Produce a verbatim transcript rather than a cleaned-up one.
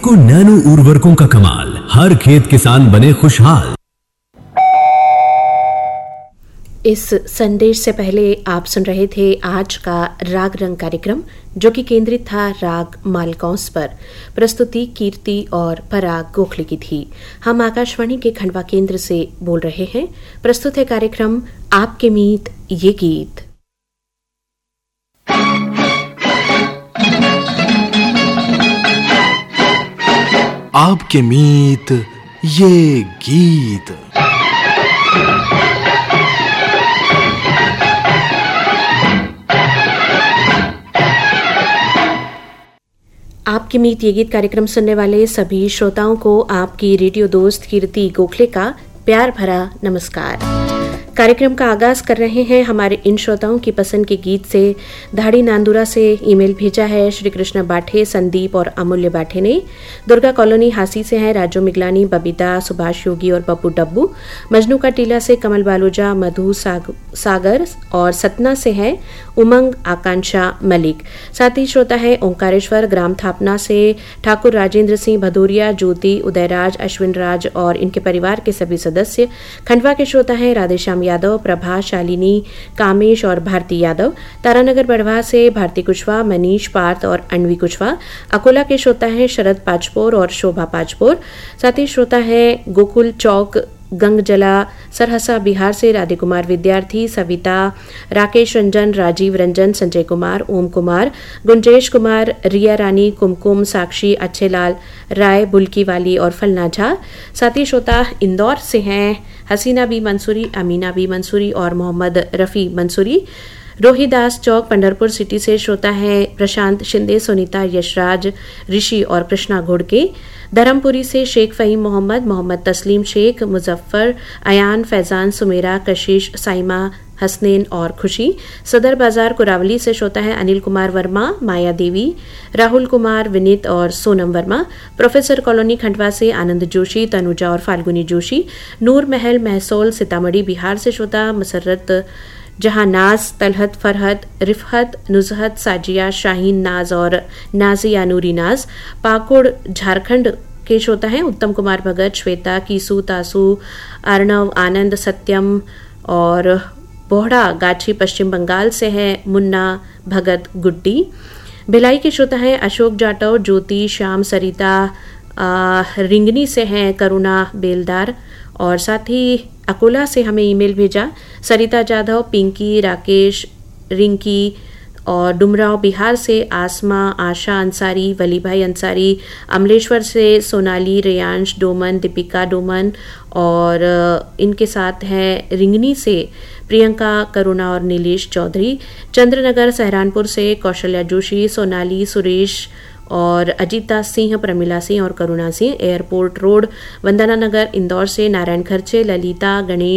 IFFCO nano उर्वरकों का कमाल, हर खेत किसान बने खुशहाल। इस संदेश से पहले आप सुन रहे थे आज का राग रंग कार्यक्रम, जो कि केंद्रित था राग मालकौंस पर। प्रस्तुति कीर्ति और पराग गोखले की थी। हम आकाशवाणी के खंडवा केंद्र से बोल रहे हैं। प्रस्तुत है कार्यक्रम आपके मीत ये गीत। आपके मीत ये गीत। आपके मीत ये गीत कार्यक्रम सुनने वाले सभी श्रोताओं को आपकी रेडियो दोस्त कीर्ति गोखले का प्यार भरा नमस्कार। कार्यक्रम का आगाज कर रहे हैं हमारे इन श्रोताओं की पसंद के गीत से। धाड़ी नांदुरा से ईमेल भेजा है श्री कृष्ण बाठे, संदीप और अमूल्य बाठे ने। दुर्गा कॉलोनी हासी से हैं राजू मिगलानी, बबीता, सुभाष योगी और पप्पू डब्बू। मजनू का टीला से कमल बालूजा, मधु साग, सागर और सतना से है उमंग आकांक्षा मलिक। साथ ही श्रोता है ओंकारेश्वर ग्राम थापना से ठाकुर राजेंद्र सिंह भदौरिया, ज्योति, उदयराज, अश्विन राज और इनके परिवार के सभी सदस्य। खंडवा के श्रोता है राधेश्याम यादव, प्रभा, शालिनी, कामेश और भारती यादव। तारानगर बढ़वा से भारती कुशवाहा, मनीष, पार्थ और अनवी कुशवाहा। अकोला के श्रोता है शरद पाचपोर और शोभा पाचपोर। साथ ही श्रोता है गोकुल चौक गंगजला सरहसा बिहार से राधे कुमार विद्यार्थी, सविता, राकेश रंजन, राजीव रंजन, संजय कुमार, ओम कुमार, गुंजेश कुमार, रिया रानी, कुमकुम, साक्षी, अच्छेलाल राय, बुल्की वाली और फलना झा। साथ ही श्रोता इंदौर से हैं हसीना बी मंसूरी, अमीना बी मंसूरी और मोहम्मद रफ़ी मंसूरी। रोहिदास चौक पंढरपुर सिटी से श्रोता है प्रशांत शिंदे, सुनीता, यशराज, ऋषि और कृष्णा घोड़के। धर्मपुरी से शेख फहीम मोहम्मद, मोहम्मद तस्लीम शेख, मुजफ्फर, अयान, फैजान, सुमेरा, कशिश, साइमा, हसनैन और खुशी। सदर बाजार कुरावली से श्रोता है अनिल कुमार वर्मा, माया देवी, राहुल कुमार, विनीत और सोनम वर्मा। प्रोफेसर कॉलोनी खंडवा से आनंद जोशी, तनुजा और फाल्गुनी जोशी। नूर महल महसौल सीतामढ़ी बिहार से श्रोता मसरत जहानाज, तलहत, फरहत, रिफहत, नुजहत, साजिया, शाहीन, नाज और नाजिया नूरी नाज। पाकुड़ झारखंड के श्रोता हैं उत्तम कुमार भगत, श्वेता, कीसू, तासू, अर्णव, आनंद, सत्यम और बोहड़ा गाछी पश्चिम बंगाल से है मुन्ना भगत गुड्डी। भिलाई के श्रोता हैं अशोक जाटव, ज्योति, श्याम, सरिता। आ, रिंगनी से हैं करुणा बेलदार और साथ ही अकोला से हमें ईमेल भेजा सरिता जाधव, पिंकी, राकेश, रिंकी और डुमराव बिहार से आसमा, आशा अंसारी, वली भाई अंसारी। अमलेश्वर से सोनाली, रेयांश, डोमन, दीपिका डोमन और इनके साथ हैं रिंगनी से प्रियंका, करुणा और नीलेश चौधरी। चंद्रनगर सहरानपुर से कौशल्या जोशी, सोनाली, सुरेश और अजीता सिंह, प्रमिला सिंह और करुणा सिंह। एयरपोर्ट रोड वंदना नगर इंदौर से नारायण खर्चे, ललिता, गणेश,